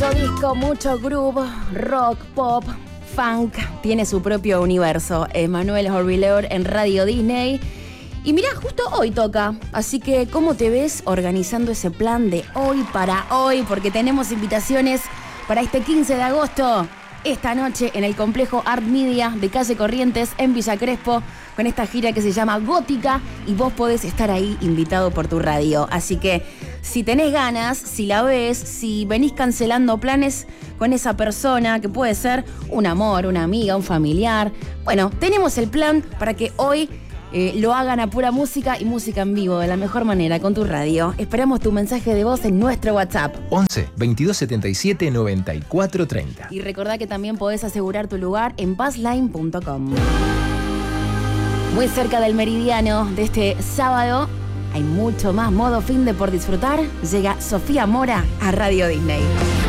Mucho disco, mucho groove, rock, pop, funk. Tiene su propio universo. Emanuel Orbileur en Radio Disney. Y mirá, justo hoy toca. Así que, ¿cómo te ves organizando ese plan de hoy para hoy? Porque tenemos invitaciones para este 15 de agosto. Esta noche en el complejo Art Media de Calle Corrientes en Villa Crespo, con esta gira que se llama Gótica, y vos podés estar ahí invitado por tu radio. Así que si tenés ganas, si la ves, si venís cancelando planes con esa persona, que puede ser un amor, una amiga, un familiar, bueno, tenemos el plan para que hoy lo hagan a pura música y música en vivo, de la mejor manera, con tu radio. Esperamos tu mensaje de voz en nuestro WhatsApp. 11 22 77 94 30. Y recordá que también podés asegurar tu lugar en buzzline.com. Muy cerca del meridiano de este sábado, hay mucho más modo finde por disfrutar. Llega Sofía Mora a Radio Disney.